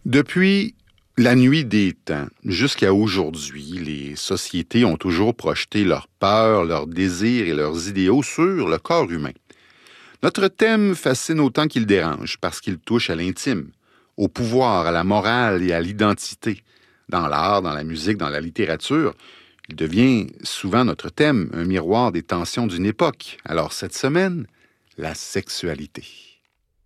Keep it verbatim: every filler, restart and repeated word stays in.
Depuis la nuit des temps jusqu'à aujourd'hui, les sociétés ont toujours projeté leurs peurs, leurs désirs et leurs idéaux sur le corps humain. Notre thème fascine autant qu'il dérange parce qu'il touche à l'intime, au pouvoir, à la morale et à l'identité. Dans l'art, dans la musique, dans la littérature, il devient souvent notre thème, un miroir des tensions d'une époque. Alors cette semaine, la sexualité.